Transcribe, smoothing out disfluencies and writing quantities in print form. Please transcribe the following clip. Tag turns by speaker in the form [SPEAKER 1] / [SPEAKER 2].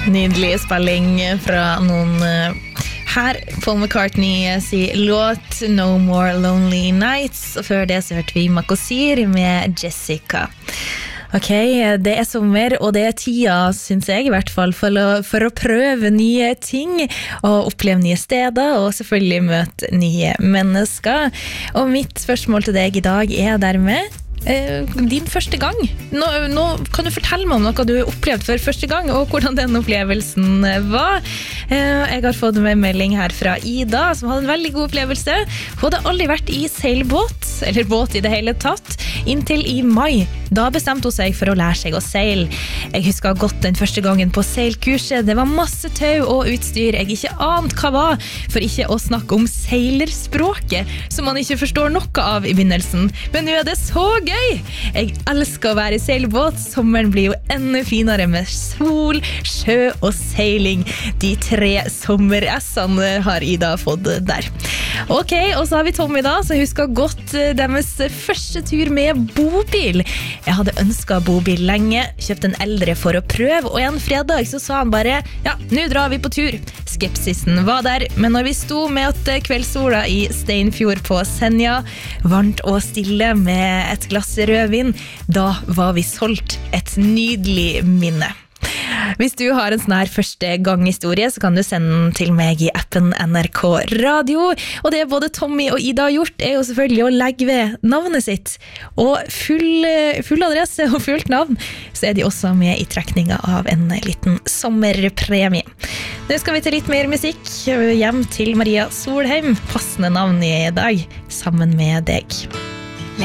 [SPEAKER 1] Nydelig spilling fra noen her. Paul McCartney sier låt No More Lonely Nights, og før det så hørte vi Makosir med Jessica. Ok, det sommer, og det tida, synes jeg i hvert fall, for å prøve nye ting, og oppleve nye steder, og selvfølgelig møte nye mennesker. Og mitt spørsmål til deg i dag dermed din første gang. Nå kan du fortelle meg om noe du har opplevd for første gang, og hvordan den opplevelsen var. Jeg har fått med melding her fra Ida, som hadde en veldig god opplevelse. Hun hadde aldri vært i seilbåt, eller båt i det hele tatt, inntil i mai. Da bestemte hun seg for å lære seg å seile. Jeg husker godt den første gangen på seilkurset. Det var masse tau og utstyr jeg ikke ant hva var, for ikke å snakke om seilerspråket, som man ikke forstår noe av i begynnelsen. Men nå det så gøy! Jeg elsker å være i seilbåt. Sommeren blir jo enda finere med sol, sjø og seiling. De 3 sommer-S-ene har Ida fått der. Ok, og så har vi Tommy da, som husker godt deres første tur med bobil. Jeg hadde ønsket bobil lenge, kjøpt en eldre for å prøve, og en fredag så sa han bare, ja, nå drar vi på tur. Skepsisen var der, men når vi sto med at kveldssola i Steinfjord på Senja, varmt og stille med et glass rødvin, da var vi solgt. Et nydelig minne. Hvis du har en sånn her første gang historie, så kan du sende den til meg i appen NRK Radio. Og det både Tommy og Ida har gjort, jo selvfølgelig å legge ved navnet sitt. Og full adresse og fullt navn, så de også med i trekningen av en liten sommerpremie. Nå skal vi til litt mer musikk. Hjem til Maria Solheim. Passende navn i dag, sammen med deg.